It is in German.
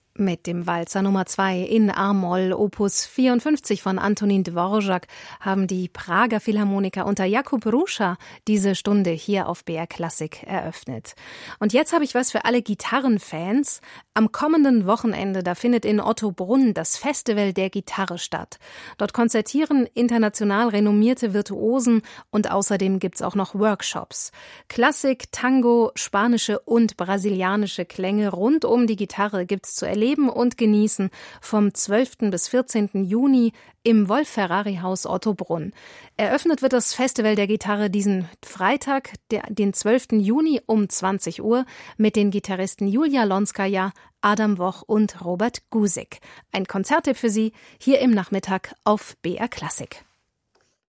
Mit dem Walzer Nummer 2 in A-Moll, Opus 54 von Antonín Dvořák, haben die Prager Philharmoniker unter Jakub Ruša diese Stunde hier auf BR Klassik eröffnet. Und jetzt habe ich was für alle Gitarrenfans. Am kommenden Wochenende, da findet in Ottobrunn das Festival der Gitarre statt. Dort konzertieren international renommierte Virtuosen und außerdem gibt's auch noch Workshops. Klassik, Tango, spanische und brasilianische Klänge rund um die Gitarre gibt's zu erleben und genießen vom 12. bis 14. Juni im Wolf-Ferrari-Haus Ottobrunn. Eröffnet wird das Festival der Gitarre diesen Freitag, den 12. Juni um 20 Uhr mit den Gitarristen Julia Lonskaja, Adam Woch und Robert Gusik. Ein Konzerttipp für Sie hier im Nachmittag auf BR Klassik.